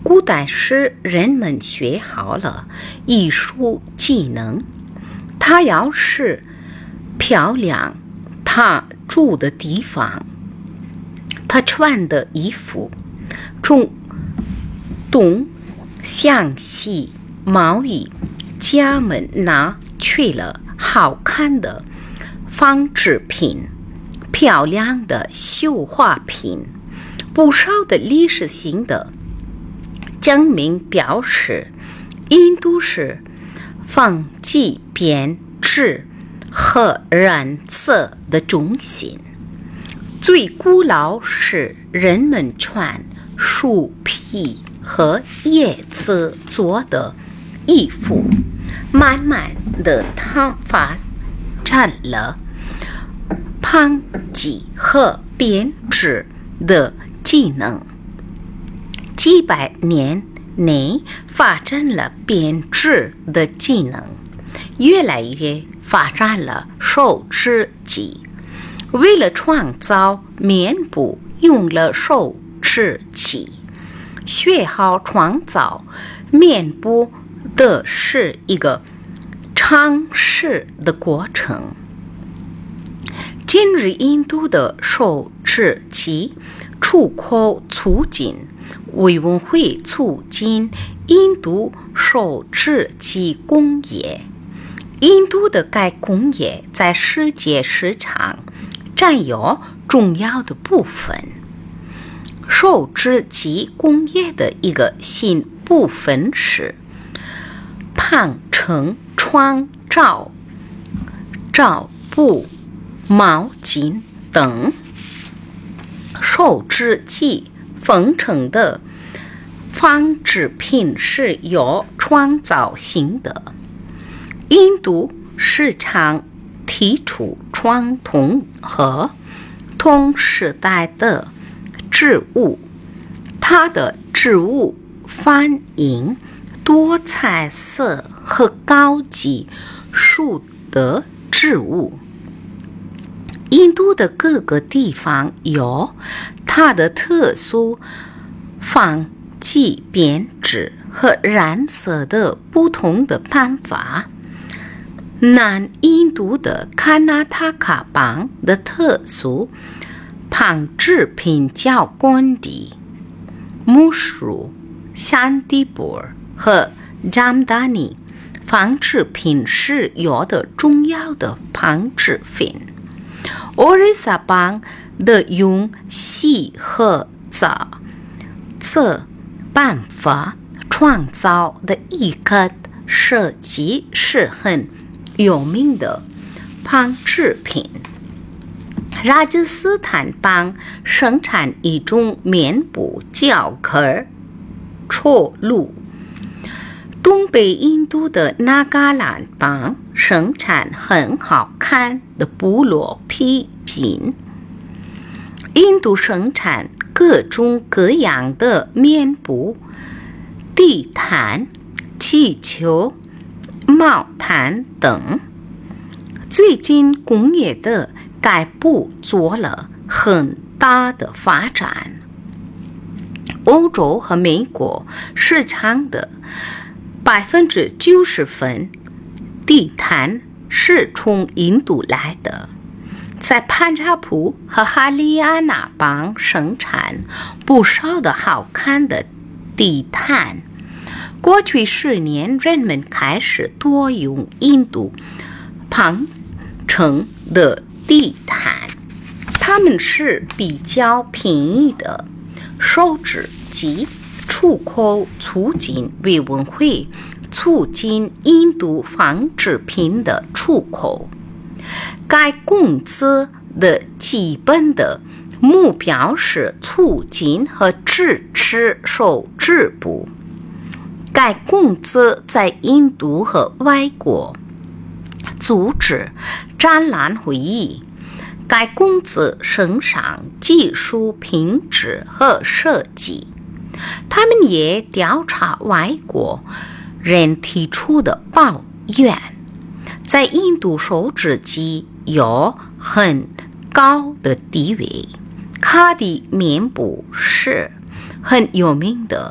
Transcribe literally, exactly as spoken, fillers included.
古代时人们学好了艺术技能，他要是漂亮，他住的地方，他穿的衣服，从东向西贸易家们拿去了好看的纺织品，漂亮的绣花品。不少的历史性的证明表示，印度是纺机编织和染色的中心。最古老是人们穿树皮和叶子做的衣服，慢慢的它发展了纺机和编织的技能，几百年内发展了编织的技能，越来越发展了手织机。为了创造面部，用了手织机。学好创造面部的是一个长时的过程。今日印度的手织机出口促进委员会促进印度手织机工业。印度的该工业在世界市场占有重要的部分。手织机工业的一个新部分是纺成床罩、罩布、毛巾等。手织机缝成的纺织品是有创造性的。印度市场提出传统和同时代的织物，它的织物反映多彩色和高级数的织物。印度的各个地方有它的特殊纺机编织和染色的不同的办法。南印度的卡纳塔卡邦的特殊纺织品叫贡地、木梳、香迪布尔和詹达尼。纺织品是有的重要的纺织品。奥瑞萨邦的用锡和杂这办法创造的一个设计是很有名的纺织品。拉吉斯坦邦生产一种面部叫壳错路。东北印度的那嘎兰邦生产很好看的部落皮品。印度生产各种各样的面部、地毯、气球、毛毯等。最近工业的该部做了很大的发展。欧洲和美国市场的百分之九十分地毯是从印度来的。在潘查普和哈里亚纳邦生产不少的好看的地毯。过去十年，人们开始多用印度纺成的地毯，它们是比较便宜的。手织机出口促进委员会促进印度纺织品的出口。该公司的基本的目标是促进和支持手织部。该公司在印度和外国组织展览会议。该公司生产技术品质和设计。他们也调查外国人提出的抱怨。在印度手织机有很高的地位。卡地面部是很有名的